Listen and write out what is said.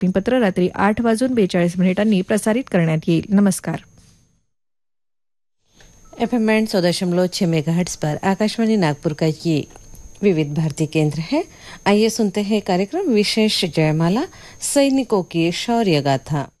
बातमीपत्र रात्री 8:42 प्रसारित करण्यात येईल. नमस्कार. FM बैंड 100.6 मेगाहर्ट्ज पर आकाशवाणी नागपुर का ये विविध भारती केंद्र है. आइए सुनते हैं कार्यक्रम विशेष जयमाला, सैनिकों की शौर्य गाथा.